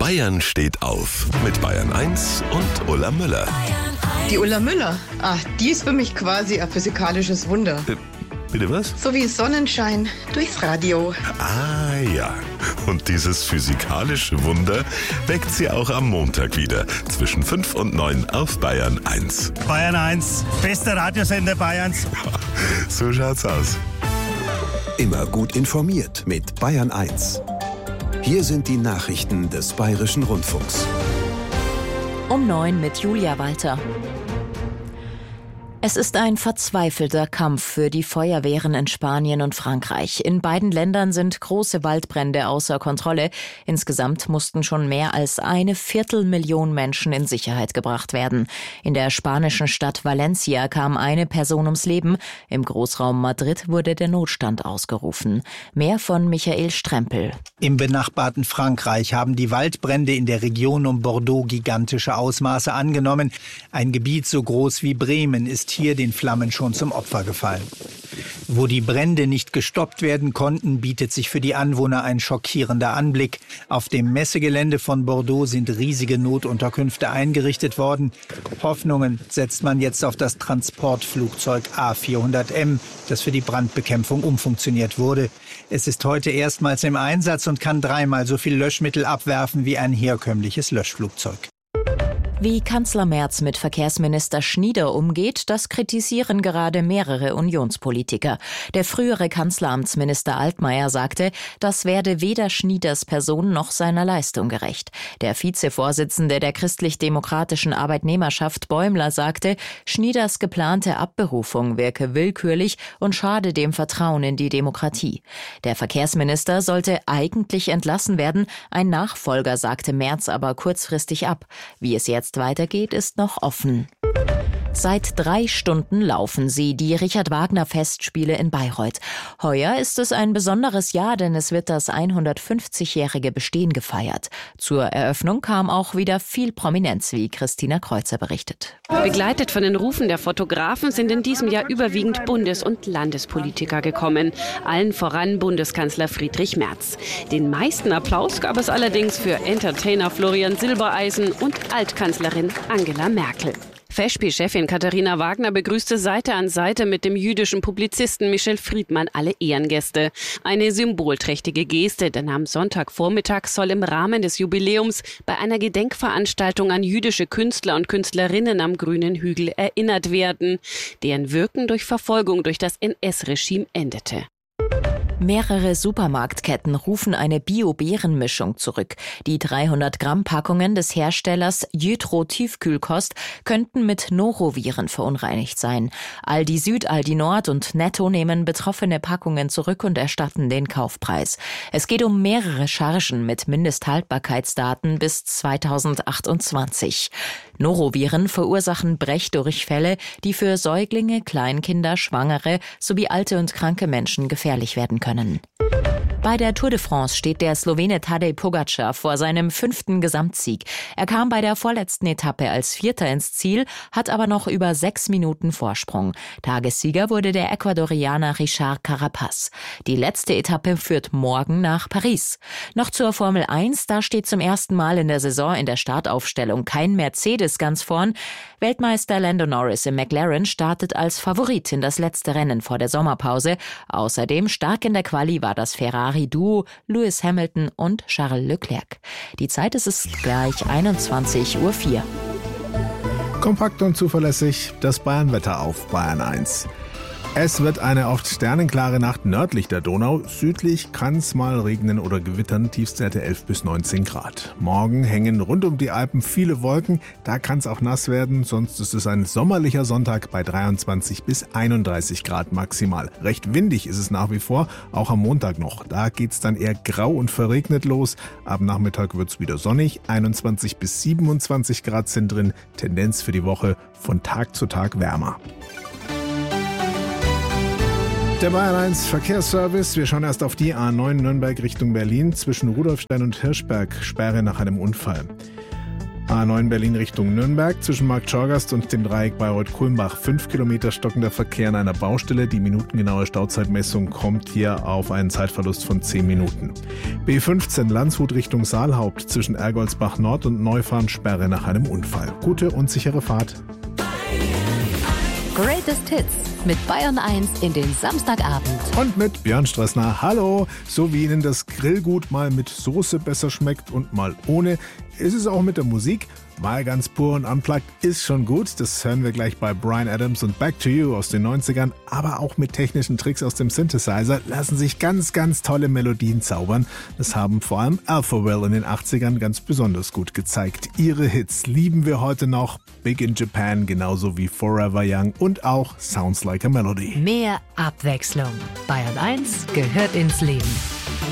Bayern steht auf mit Bayern 1 und Ulla Müller. Die Ulla Müller, die ist für mich quasi ein physikalisches Wunder. Bitte was? So wie Sonnenschein durchs Radio. Ah ja, und dieses physikalische Wunder weckt sie auch am Montag wieder zwischen 5 und 9 auf Bayern 1. Bayern 1, bester Radiosender Bayerns. So schaut's aus. Immer gut informiert mit Bayern 1. Hier sind die Nachrichten des Bayerischen Rundfunks. Um 9 mit Julia Walter. Es ist ein verzweifelter Kampf für die Feuerwehren in Spanien und Frankreich. In beiden Ländern sind große Waldbrände außer Kontrolle. Insgesamt mussten schon mehr als 250.000 Menschen in Sicherheit gebracht werden. In der spanischen Stadt Valencia kam eine Person ums Leben. Im Großraum Madrid wurde der Notstand ausgerufen. Mehr von Michael Strempel. Im benachbarten Frankreich haben die Waldbrände in der Region um Bordeaux gigantische Ausmaße angenommen. Ein Gebiet so groß wie Bremen ist hier den Flammen schon zum Opfer gefallen. Wo die Brände nicht gestoppt werden konnten, bietet sich für die Anwohner ein schockierender Anblick. Auf dem Messegelände von Bordeaux sind riesige Notunterkünfte eingerichtet worden. Hoffnungen setzt man jetzt auf das Transportflugzeug A400M, das für die Brandbekämpfung umfunktioniert wurde. Es ist heute erstmals im Einsatz und kann 3-mal so viel Löschmittel abwerfen wie ein herkömmliches Löschflugzeug. Wie Kanzler Merz mit Verkehrsminister Schnieder umgeht, das kritisieren gerade mehrere Unionspolitiker. Der frühere Kanzleramtsminister Altmaier sagte, das werde weder Schnieders Person noch seiner Leistung gerecht. Der Vizevorsitzende der christlich-demokratischen Arbeitnehmerschaft Bäumler sagte, Schnieders geplante Abberufung wirke willkürlich und schade dem Vertrauen in die Demokratie. Der Verkehrsminister sollte eigentlich entlassen werden. Ein Nachfolger sagte Merz aber kurzfristig ab. Wie es jetzt weitergeht, ist noch offen. Seit 3 Stunden laufen sie, die Richard-Wagner-Festspiele in Bayreuth. Heuer ist es ein besonderes Jahr, denn es wird das 150-jährige Bestehen gefeiert. Zur Eröffnung kam auch wieder viel Prominenz, wie Christina Kreuzer berichtet. Begleitet von den Rufen der Fotografen sind in diesem Jahr überwiegend Bundes- und Landespolitiker gekommen. Allen voran Bundeskanzler Friedrich Merz. Den meisten Applaus gab es allerdings für Entertainer Florian Silbereisen und Altkanzlerin Angela Merkel. Festspielchefin Katharina Wagner begrüßte Seite an Seite mit dem jüdischen Publizisten Michel Friedmann alle Ehrengäste. Eine symbolträchtige Geste, denn am Sonntagvormittag soll im Rahmen des Jubiläums bei einer Gedenkveranstaltung an jüdische Künstler und Künstlerinnen am Grünen Hügel erinnert werden, deren Wirken durch Verfolgung durch das NS-Regime endete. Mehrere Supermarktketten rufen eine Bio-Beeren-Mischung zurück. Die 300-Gramm-Packungen des Herstellers Jytro Tiefkühlkost könnten mit Noroviren verunreinigt sein. Aldi Süd, Aldi Nord und Netto nehmen betroffene Packungen zurück und erstatten den Kaufpreis. Es geht um mehrere Chargen mit Mindesthaltbarkeitsdaten bis 2028. Noroviren verursachen Brechdurchfälle, die für Säuglinge, Kleinkinder, Schwangere sowie alte und kranke Menschen gefährlich werden können. Bei der Tour de France steht der Slowene Tadej Pogačar vor seinem 5. Gesamtsieg. Er kam bei der vorletzten Etappe als Vierter ins Ziel, hat aber noch über 6 Minuten Vorsprung. Tagessieger wurde der Ecuadorianer Richard Carapaz. Die letzte Etappe führt morgen nach Paris. Noch zur Formel 1, da steht zum ersten Mal in der Saison in der Startaufstellung kein Mercedes ganz vorn. Weltmeister Lando Norris im McLaren startet als Favorit in das letzte Rennen vor der Sommerpause. Außerdem stark in der Quali war das Ferrari-Duo Lewis Hamilton und Charles Leclerc. Die Zeit ist es gleich 21:04 Uhr. Kompakt und zuverlässig das Bayernwetter auf Bayern 1. Es wird eine oft sternenklare Nacht nördlich der Donau. Südlich kann es mal regnen oder gewittern, Tiefstwerte 11 bis 19 Grad. Morgen hängen rund um die Alpen viele Wolken, da kann es auch nass werden. Sonst ist es ein sommerlicher Sonntag bei 23 bis 31 Grad maximal. Recht windig ist es nach wie vor, auch am Montag noch. Da geht es dann eher grau und verregnet los. Ab Nachmittag wird es wieder sonnig, 21 bis 27 Grad sind drin. Tendenz für die Woche von Tag zu Tag wärmer. Der Bayern 1 Verkehrsservice. Wir schauen erst auf die A9 Nürnberg Richtung Berlin. Zwischen Rudolfstein und Hirschberg Sperre nach einem Unfall. A9 Berlin Richtung Nürnberg zwischen Marktschorgast und dem Dreieck Bayreuth-Kulmbach. 5 Kilometer stockender Verkehr an einer Baustelle. Die minutengenaue Stauzeitmessung kommt hier auf einen Zeitverlust von 10 Minuten. B15 Landshut Richtung Saalhaupt zwischen Ergoldsbach Nord und Neufahren Sperre nach einem Unfall. Gute und sichere Fahrt. Greatest Hits mit Bayern 1 in den Samstagabend. Und mit Björn Stressner. Hallo! So wie Ihnen das Grillgut mal mit Soße besser schmeckt und mal ohne, ist es auch mit der Musik. Mal ganz pur und unplugged ist schon gut. Das hören wir gleich bei Bryan Adams und Back to You aus den 90ern. Aber auch mit technischen Tricks aus dem Synthesizer lassen sich ganz, ganz tolle Melodien zaubern. Das haben vor allem Alphaville in den 80ern ganz besonders gut gezeigt. Ihre Hits lieben wir heute noch. Big in Japan, genauso wie Forever Young und auch Sounds Like a Melody. Mehr Abwechslung. Bayern 1 gehört ins Leben.